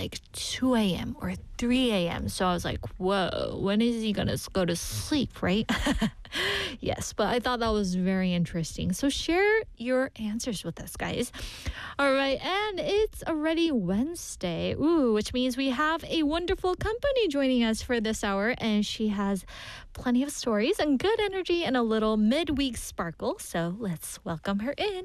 like 2 a.m. or 3 a.m. So I was like, whoa, when is he going to go to sleep, right? Yes, but I thought that was very interesting. So share your answers with us, guys. All right, and it's already Wednesday, which means we have a wonderful company joining us for this hour, and she has plenty of stories and good energy and a little midweek sparkle. So let's welcome her in.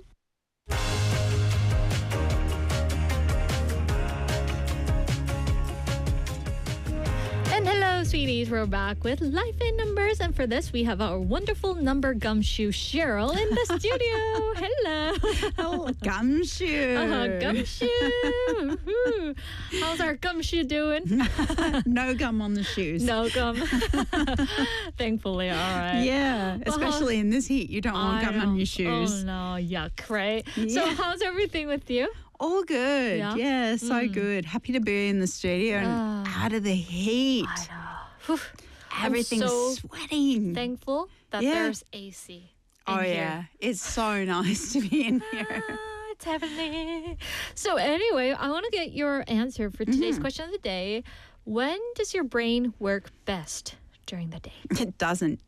And hello, sweeties. We're back with Life in Numbers. And for this, we have our wonderful number gumshoe Cheryl in the studio. Hello. Oh, gumshoe. Gumshoe. Woo-hoo. How's our gumshoe doing? No gum on the shoes. No gum. Thankfully, all right. Yeah, especially in this heat. You don't want gum on your shoes. Oh, no. Yuck, right? Yeah. So how's everything with you? All good. Yeah, so good. Happy to be in the studio and out of the heat. I know. Whew. Everything's so sweating. Thankful that there's AC. Oh, here. yeah. It's so nice to be in here. It's heavenly. So anyway, I want to get your answer for today's question of the day. When does your brain work best during the day? It doesn't.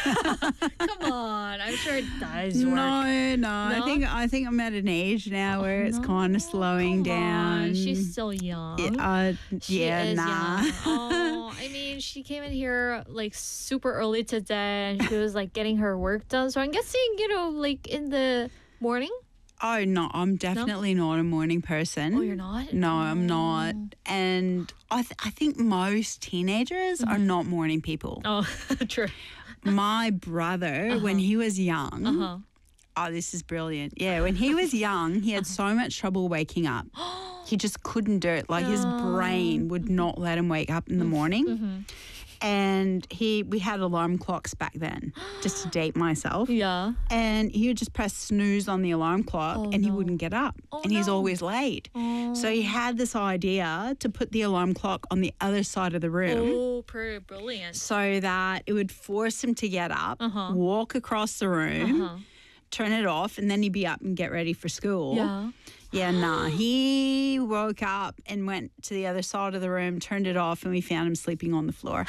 Come on, I'm sure it does work. No. I think I'm at an age now where it's kind of slowing down. On. She's still young. She Yeah, is nah. young. Oh, I mean, she came in here like super early today, and she was like getting her work done. So I'm guessing, like in the morning. Oh, no, I'm definitely not a morning person. Oh, you're not? No, I'm not. And I think most teenagers are not morning people. Oh, true. My brother, when he was young, this is brilliant. Yeah, when he was young, he had so much trouble waking up. He just couldn't do it. Like his brain would not let him wake up in the morning. And we had alarm clocks back then, just to date myself. Yeah. And he would just press snooze on the alarm clock and he wouldn't get up. And he's always late. So he had this idea to put the alarm clock on the other side of the room. Oh, pretty brilliant. So that it would force him to get up, walk across the room, turn it off, and then he'd be up and get ready for school. Yeah. Yeah, nah. He woke up and went to the other side of the room, turned it off, and we found him sleeping on the floor.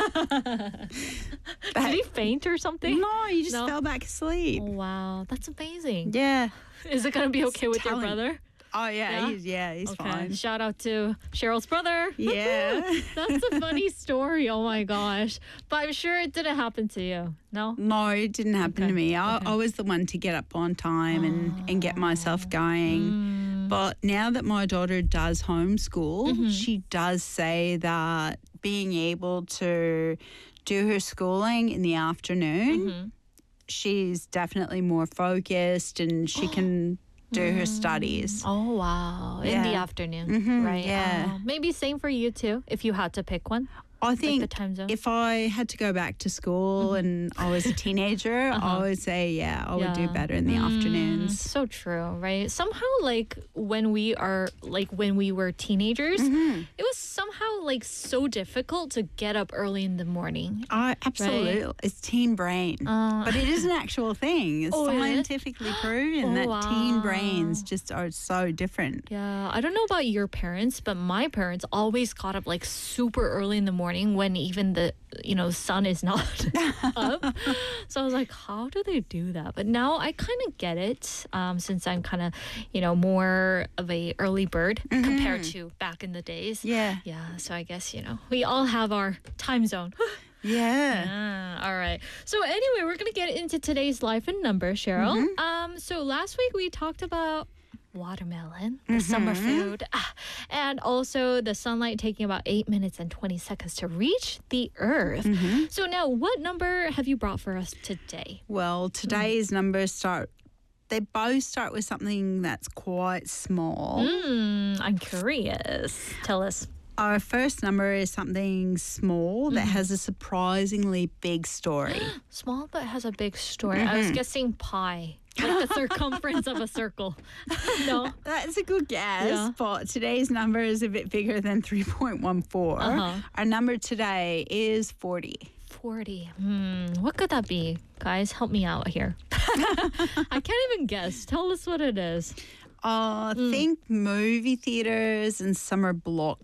Did he faint or something? No, he just fell back asleep. Oh, wow. That's amazing. Yeah. Is it going to be okay with your talent. brother? Oh, yeah, he's Okay. fine. Shout out to Cheryl's brother. Yeah. That's a funny story. Oh, my gosh. But I'm sure it didn't happen to you. No? No, it didn't happen to me. I was the one to get up on time and get myself going. But now that my daughter does homeschool, she does say that being able to do her schooling in the afternoon, she's definitely more focused and she can do her studies. Oh, wow. In the afternoon, right? yeah. Maybe same for you, too, if you had to pick one. I think the time zone? if I had to go back to school and I was a teenager, I would say, I would do better in the afternoons. So true, right? Somehow, like when we were teenagers, it was somehow like so difficult to get up early in the morning. Absolutely. Right? It's teen brain. But it is an actual thing. It's scientifically proven that teen brains just are so different. Yeah, I don't know about your parents, but my parents always got up like super early in the morning when even the sun is not up. So I was like, how do they do that? But now I kind of get it, since I'm kind of more of a early bird compared to back in the days. Yeah. So I guess we all have our time zone. Yeah. All right. So anyway, we're gonna get into today's Life in Numbers, Cheryl. So last week we talked about watermelon, the summer food, and also the sunlight taking about 8 minutes and 20 seconds to reach the earth. So now, what number have you brought for us today? Well, today's numbers they both start with something that's quite small. I'm curious. Tell us. Our first number is something small that has a surprisingly big story. Small but has a big story. I was guessing pi. Like the circumference of a circle. No. That's a good guess, Yeah. but today's number is a bit bigger than 3.14. Our number today is 40. 40. What could that be? Guys, help me out here. I can't even guess. Tell us what it is. Think movie theaters and summer block